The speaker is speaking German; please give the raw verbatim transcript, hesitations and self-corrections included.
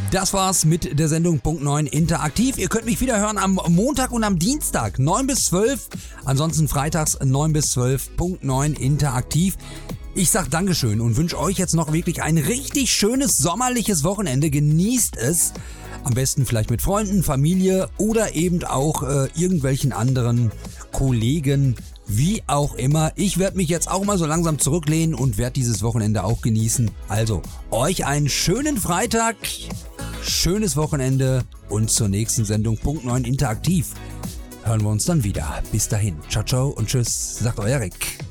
Das war's mit der Sendung Punkt neun Interaktiv. Ihr könnt mich wieder hören am Montag und am Dienstag neun bis zwölf. Ansonsten freitags neun bis zwölf. Punkt neun Interaktiv. Ich sag Dankeschön und wünsche euch jetzt noch wirklich ein richtig schönes sommerliches Wochenende. Genießt es. Am besten vielleicht mit Freunden, Familie oder eben auch äh, irgendwelchen anderen Kollegen. Wie auch immer, ich werde mich jetzt auch mal so langsam zurücklehnen und werde dieses Wochenende auch genießen. Also, euch einen schönen Freitag, schönes Wochenende und zur nächsten Sendung Punkt neun Interaktiv hören wir uns dann wieder. Bis dahin, ciao, ciao und tschüss, sagt euer Rick.